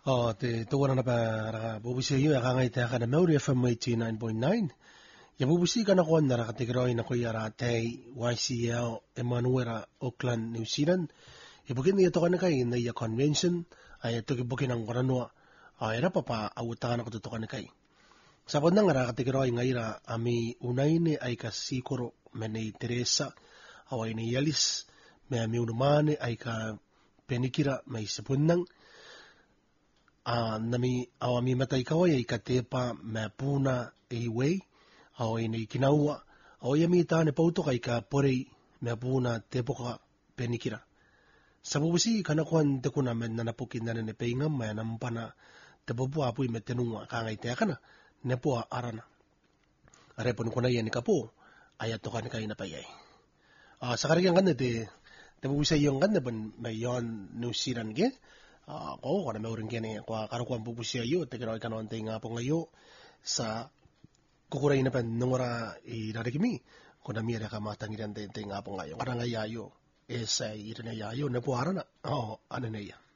te tuwana na pa raka bubusi yu akangay te ka na Maori FM 89.9. Ya bubusi ka na kuan na raka tigroy na kuya ra te YCL Emanuela Auckland, New Zealand. Ibukin niya to ka na kay na iya convention ay ito kibukin ang koranua. Ay ra papa awutangan ako to ka na kay. Sabod na nga raka tigroy nga ira ami unay ni ay kasikuro menay Teresa away ni Yalis may ami unumane ay ka penikira may sipunang nami awami matay kaway ay katepa mapuna away away ni kinawa away mi ta ne pauto kay ka porei mapuna tepo ka penikira sa bubusi kanakuan te kuna men nanapukin na ne pengam may nampana te bobo apoy metenunga kangay te kana ne po arana arepon ko na yan kapo ayat to kan kay na payay sa karigang kan te bubusi yung kan ban may yon New Zealand ge ko kana may uring kene kwa karukuan bubusi ayo te karo kanon te nga po ngayo sa kukuray na pan nungora irarikimi kuna mira ka matangiran te nga po ngayo kana ngayayo esa irina yayo ne po arana ano na iya